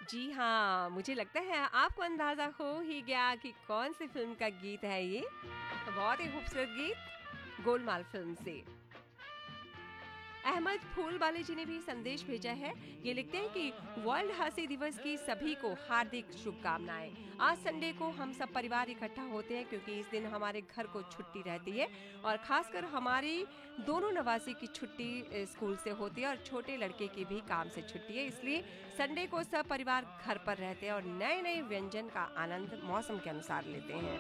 जी हाँ, मुझे लगता है आपको अंदाज़ा हो ही गया कि कौन-सी फ़िल्म का गीत है ये। बहुत ही खूबसूरत गीत गोलमाल फ़िल्म से। अहमद फूलवाले जी ने भी संदेश भेजा है। ये लिखते हैं कि वर्ल्ड हंसी दिवस की सभी को हार्दिक शुभकामनाएं। आज संडे को हम सब परिवार इकट्ठा होते हैं क्योंकि इस दिन हमारे घर को छुट्टी रहती है और खासकर हमारी दोनों नवासी की छुट्टी स्कूल से होती है और छोटे लड़के की भी काम से छुट्टी है। इसलिए संडे को सब परिवार घर पर रहते हैं और नए नए व्यंजन का आनंद मौसम के अनुसार लेते हैं।